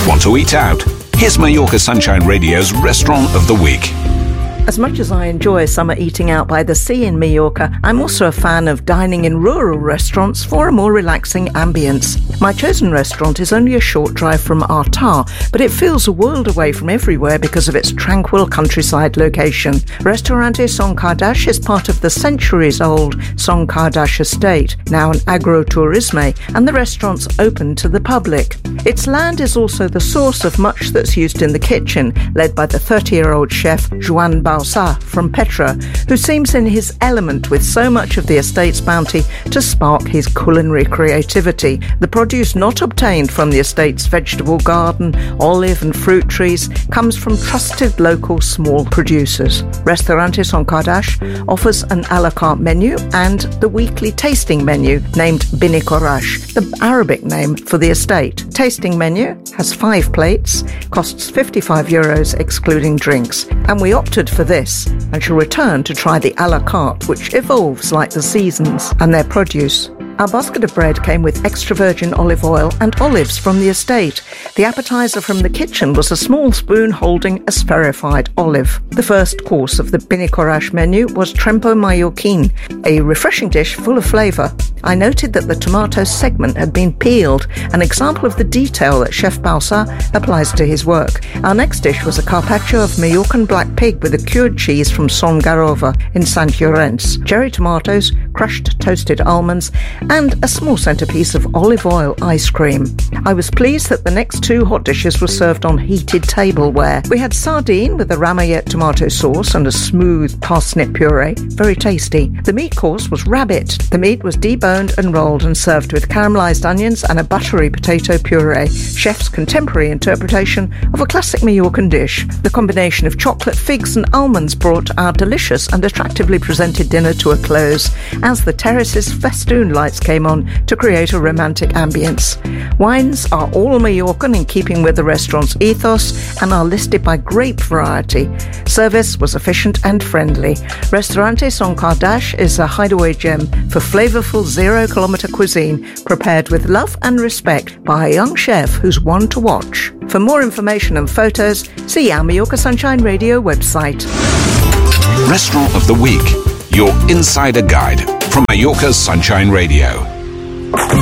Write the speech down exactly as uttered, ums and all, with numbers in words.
Want to eat out? Here's Mallorca Sunshine Radio's Restaurant of the Week. As much as I enjoy summer eating out by the sea in Mallorca, I'm also a fan of dining in rural restaurants for a more relaxing ambience. My chosen restaurant is only a short drive from Artar, but it feels a world away from everywhere because of its tranquil countryside location. Restaurante Son Kardash is part of the centuries-old Son Kardash estate, now an agrotourisme, and the restaurant's open to the public. Its land is also the source of much that's used in the kitchen, led by the thirty-year-old chef Joan Bausa from Petra, who seems in his element with so much of the estate's bounty to spark his culinary creativity. The produce not obtained from the estate's vegetable garden, olive and fruit trees comes from trusted local small producers. Restaurante Son Kardash offers an a la carte menu and the weekly tasting menu named Bini Korash, the Arabic name for the estate. Tasting menu has five plates, costs fifty-five euros excluding drinks, and we opted for this and shall return to try the a la carte, which evolves like the seasons and their produce. Our basket of bread came with extra virgin olive oil and olives from the estate. The appetizer from the kitchen was a small spoon holding a spherified olive. The first course of the Bini Korash menu was Trempo Mallorquin, a refreshing dish full of flavour. I noted that the tomato segment had been peeled, an example of the detail that Chef Bausa applies to his work. Our next dish was a carpaccio of Mallorcan black pig with a cured cheese from Son Garova in Sant Llorenç, cherry tomatoes, crushed toasted almonds, and a small centrepiece of olive oil ice cream. I was pleased that the next two hot dishes were served on heated tableware. We had sardine with a ramayet tomato sauce and a smooth parsnip puree, very tasty. The meat course was rabbit. The meat was deboned and rolled and served with caramelised onions and a buttery potato puree, chef's contemporary interpretation of a classic Mallorcan dish. The combination of chocolate, figs and almonds brought our delicious and attractively presented dinner to a close as the terrace's festoon lights came on to create a romantic ambience. Wines are all Mallorcan in keeping with the restaurant's ethos and are listed by grape variety. Service was efficient and friendly. Restaurante Son Kardash is a hideaway gem for flavourful zero-kilometre cuisine prepared with love and respect by a young chef who's one to watch. For more information and photos, see our Mallorca Sunshine Radio website. Restaurant of the Week, your insider guide from Mallorca's Sunshine Radio.